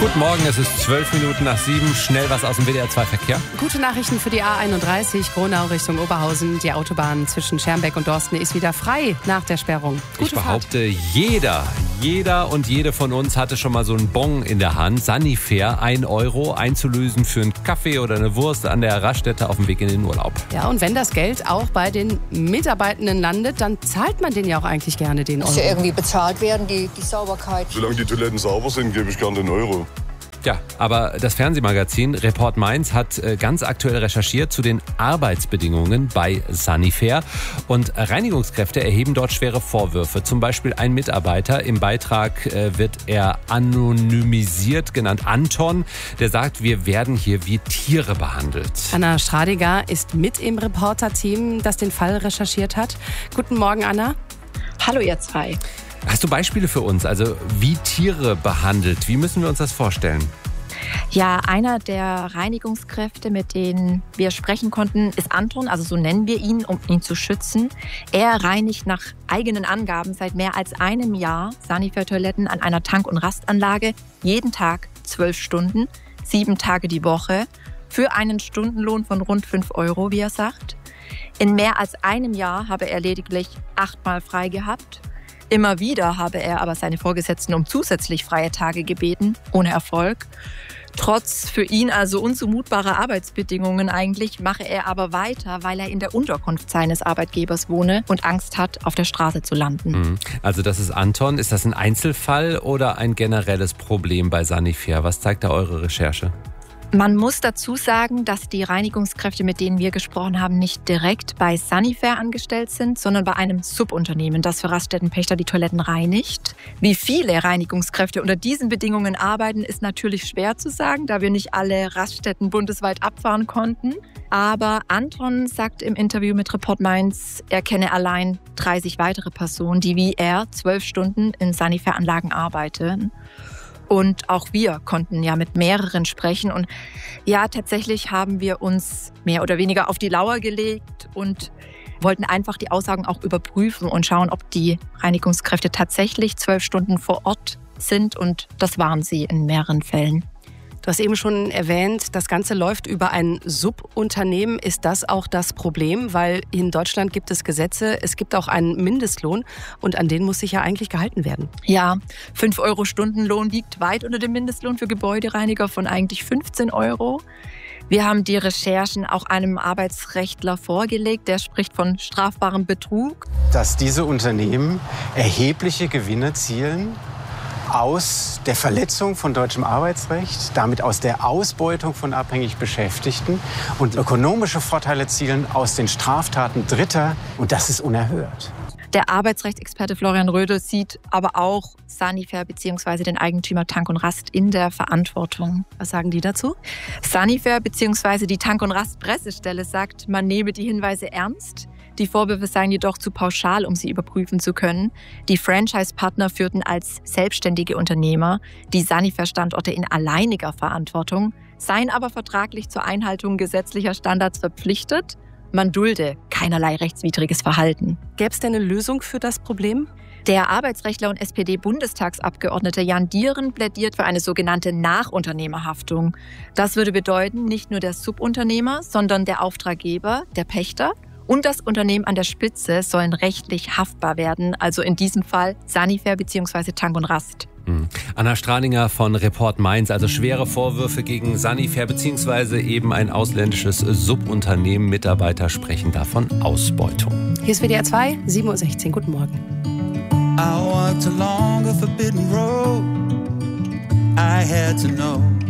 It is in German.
Guten Morgen, es ist 7:12. Schnell was aus dem WDR-2-Verkehr. Gute Nachrichten für die A31, Gronau Richtung Oberhausen. Die Autobahn zwischen Schermbeck und Dorsten ist wieder frei nach der Sperrung. Gute Ich behaupte, jeder und jede von uns hatte schon mal so einen Bon in der Hand. Sanifair, 1 Euro, einzulösen für einen Kaffee oder eine Wurst an der Raststätte auf dem Weg in den Urlaub. Ja, und wenn das Geld auch bei den Mitarbeitenden landet, dann zahlt man den ja auch eigentlich gerne, den Euro. Muss ja irgendwie bezahlt werden, die Sauberkeit. Solange die Toiletten sauber sind, gebe ich gerne den Euro. Ja, aber das Fernsehmagazin Report Mainz hat ganz aktuell recherchiert zu den Arbeitsbedingungen bei Sanifair. Und Reinigungskräfte erheben dort schwere Vorwürfe. Zum Beispiel ein Mitarbeiter, im Beitrag wird er anonymisiert, genannt Anton, der sagt, wir werden hier wie Tiere behandelt. Anna Stradiger ist mit im Reporter-Team, das den Fall recherchiert hat. Guten Morgen, Anna. Hallo ihr zwei. Hast du Beispiele für uns? Also wie Tiere behandelt? Wie müssen wir uns das vorstellen? Ja, einer der Reinigungskräfte, mit denen wir sprechen konnten, ist Anton, also so nennen wir ihn, um ihn zu schützen. Er reinigt nach eigenen Angaben seit mehr als einem Jahr Sanifair-Toiletten an einer Tank- und Rastanlage, jeden Tag 12 Stunden, 7 Tage die Woche, für einen Stundenlohn von rund 5 Euro, wie er sagt. In mehr als einem Jahr habe er lediglich 8-mal frei gehabt. Immer wieder habe er aber seine Vorgesetzten um zusätzlich freie Tage gebeten, ohne Erfolg. Trotz für ihn also unzumutbarer Arbeitsbedingungen eigentlich mache er aber weiter, weil er in der Unterkunft seines Arbeitgebers wohne und Angst hat, auf der Straße zu landen. Also das ist Anton. Ist das ein Einzelfall oder ein generelles Problem bei Sanifair? Was zeigt da eure Recherche? Man muss dazu sagen, dass die Reinigungskräfte, mit denen wir gesprochen haben, nicht direkt bei Sanifair angestellt sind, sondern bei einem Subunternehmen, das für Raststättenpächter die Toiletten reinigt. Wie viele Reinigungskräfte unter diesen Bedingungen arbeiten, ist natürlich schwer zu sagen, da wir nicht alle Raststätten bundesweit abfahren konnten. Aber Anton sagt im Interview mit Report Mainz, er kenne allein 30 weitere Personen, die wie er 12 Stunden in Sanifair-Anlagen arbeiten. Und auch wir konnten ja mit mehreren sprechen. Und ja, tatsächlich haben wir uns mehr oder weniger auf die Lauer gelegt und wollten einfach die Aussagen auch überprüfen und schauen, ob die Reinigungskräfte tatsächlich 12 Stunden vor Ort sind. Und das waren sie in mehreren Fällen. Du hast eben schon erwähnt, das Ganze läuft über ein Subunternehmen. Ist das auch das Problem? Weil in Deutschland gibt es Gesetze, es gibt auch einen Mindestlohn und an den muss sich ja eigentlich gehalten werden. Ja, 5 Euro Stundenlohn liegt weit unter dem Mindestlohn für Gebäudereiniger von eigentlich 15 Euro. Wir haben die Recherchen auch einem Arbeitsrechtler vorgelegt, der spricht von strafbarem Betrug. Dass diese Unternehmen erhebliche Gewinne erzielen aus der Verletzung von deutschem Arbeitsrecht, damit aus der Ausbeutung von abhängig Beschäftigten und ökonomische Vorteile erzielen aus den Straftaten Dritter. Und das ist unerhört. Der Arbeitsrechtsexperte Florian Rödel sieht aber auch Sanifair bzw. den Eigentümer Tank und Rast in der Verantwortung. Was sagen die dazu? Sanifair bzw. die Tank und Rast Pressestelle sagt, man nehme die Hinweise ernst. Die Vorwürfe seien jedoch zu pauschal, um sie überprüfen zu können. Die Franchise-Partner führten als selbstständige Unternehmer die Sanifair-Standorte in alleiniger Verantwortung, seien aber vertraglich zur Einhaltung gesetzlicher Standards verpflichtet. Man dulde keinerlei rechtswidriges Verhalten. Gäbe es denn eine Lösung für das Problem? Der Arbeitsrechtler und SPD-Bundestagsabgeordnete Jan Dieren plädiert für eine sogenannte Nachunternehmerhaftung. Das würde bedeuten, nicht nur der Subunternehmer, sondern der Auftraggeber, der Pächter und das Unternehmen an der Spitze sollen rechtlich haftbar werden, also in diesem Fall Sanifair bzw. Tank und Rast. Anna Stradinger von Report Mainz, also schwere Vorwürfe gegen Sanifair bzw. eben ein ausländisches Subunternehmen. Mitarbeiter sprechen da von Ausbeutung. Hier ist WDR 2, 7:16 Uhr. Guten Morgen. I walked along a forbidden road. I had to know.